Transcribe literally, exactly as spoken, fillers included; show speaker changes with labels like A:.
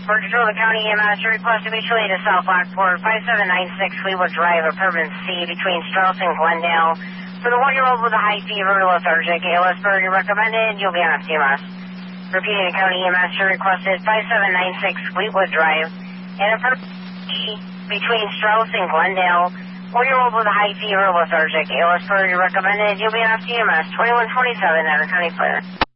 A: Virginia County E M S, your request to be treated to South Lockport, five seven nine six Fleetwood Drive, apartment C, between Strauss and Glendale. For the one-year-old with a high fever, lethargic, A L S burden recommended, you'll be on F T M S. Repeating the county E M S, your requested five seven nine six Fleetwood Drive, and apartment C, between Strauss and Glendale. One-year-old with a high fever, lethargic, A L S burden recommended, you'll be on F T M S, twenty-one twenty-seven, Nevada County Clear.